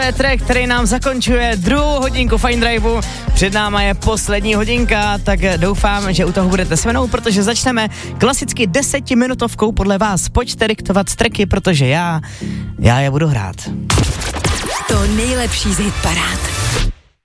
Track, který nám zakončuje druhou hodinku Fine Driveu. Před náma je poslední hodinka, tak doufám, že u toho budete se mnou, protože začneme klasicky 10minutovkou podle vás. Pojďte diktovat tracky, protože já je budu hrát. To nejlepší z hitparád.